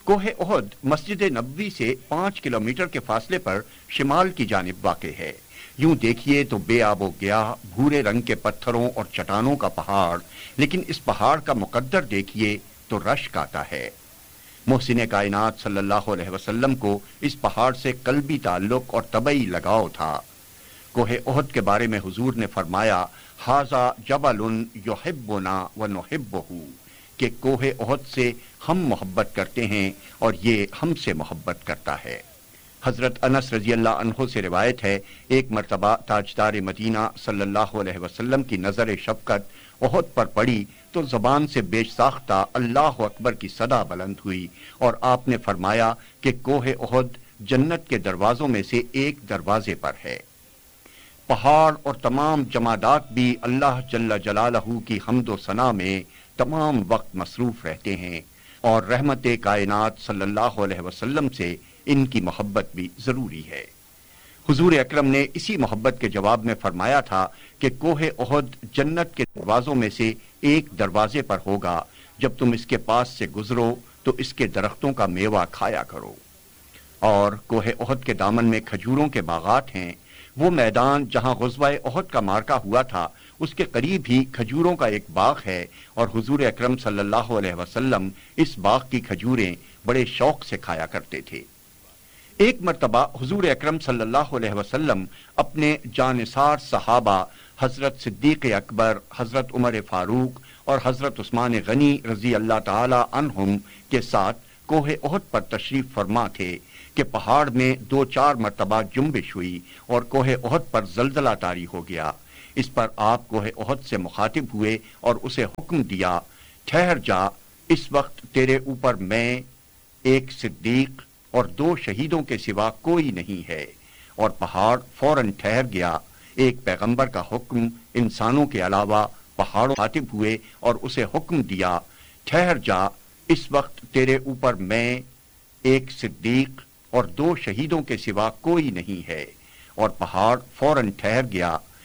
کوہ احد مسجد نبوی سے 5 کلومیٹر کے فاصلے پر شمال کی جانب واقع ہے۔ یوں دیکھیے تو بے آب و گیاہ بھورے رنگ کے پتھروں اور چٹانوں کا پہاڑ، لیکن اس پہاڑ کا مقدر دیکھیے تو رشک آتا ہے۔ محسن کائنات صلی اللہ علیہ وسلم کو اس پہاڑ سے قلبی تعلق اور طبعی لگاؤ تھا۔ کوہ احد کے بارے میں حضور نے فرمایا، ھذا جبل یحبنا ونحبہ، کہ کوہ احد سے ہم محبت کرتے ہیں اور یہ ہم سے محبت کرتا ہے۔ حضرت انس رضی اللہ عنہ سے روایت ہے، ایک مرتبہ تاجدار مدینہ صلی اللہ علیہ وسلم کی نظر شفقت احد پر پڑی تو زبان سے بے ساختہ اللہ اکبر کی صدا بلند ہوئی، اور آپ نے فرمایا کہ کوہ احد جنت کے دروازوں میں سے ایک دروازے پر ہے۔ پہاڑ اور تمام جمادات بھی اللہ جل جلالہ کی حمد و ثنا میں تمام وقت مصروف رہتے ہیں، اور رحمت کائنات صلی اللہ علیہ وسلم سے ان کی محبت بھی ضروری ہے۔ حضور اکرم نے اسی محبت کے جواب میں فرمایا تھا کہ کوہ احد جنت کے دروازوں میں سے ایک دروازے پر ہوگا، جب تم اس کے پاس سے گزرو تو اس کے درختوں کا میوہ کھایا کرو۔ اور کوہ احد کے دامن میں کھجوروں کے باغات ہیں۔ وہ میدان جہاں غزوہ احد کا معرکہ ہوا تھا، اس کے قریب ہی کھجوروں کا ایک باغ ہے، اور حضور اکرم صلی اللہ علیہ وسلم اس باغ کی کھجوریں بڑے شوق سے کھایا کرتے تھے۔ ایک مرتبہ حضور اکرم صلی اللہ علیہ وسلم اپنے جانثار صحابہ حضرت صدیق اکبر، حضرت عمر فاروق اور حضرت عثمان غنی رضی اللہ تعالی عنہم کے ساتھ کوہ احد پر تشریف فرما تھے کہ پہاڑ میں 2-4 مرتبہ جنبش ہوئی اور کوہ احد پر زلزلہ طاری ہو گیا۔ اس پر آپ کوہ احد سے مخاطب ہوئے اور اسے حکم دیا، ٹھہر جا، اس وقت تیرے اوپر میں، ایک صدیق اور 2 شہیدوں کے سوا کوئی نہیں ہے۔ اور پہاڑ فوراً ٹھہر گیا۔ ایک پیغمبر کا حکم انسانوں کے علاوہ پہاڑوں خاطب ہوئے اور اسے حکم دیا، ٹھہر جا، اس وقت تیرے اوپر میں، ایک صدیق اور 2 شہیدوں کے سوا کوئی نہیں ہے۔ اور پہاڑ فوراً ٹھہر گیا۔